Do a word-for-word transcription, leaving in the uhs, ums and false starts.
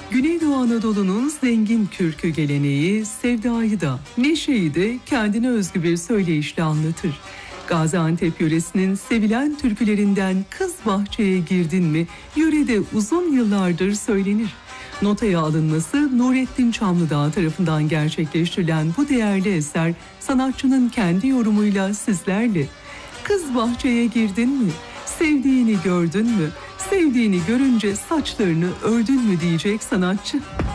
Güneydoğu Anadolu'nun zengin kürkü geleneği sevdayı da, neşeyi de kendine özgü bir söyleyişle anlatır. Gaziantep yöresinin sevilen türkülerinden Kız Bahçeye Girdin Mi, yörede uzun yıllardır söylenir. Notaya alınması Nurettin Çamlıdağ tarafından gerçekleştirilen bu değerli eser, sanatçının kendi yorumuyla sizlerle. Kız bahçeye girdin mi? Sevdiğini gördün mü? Sevdiğini görünce saçlarını ördün mü diyecek sanatçı.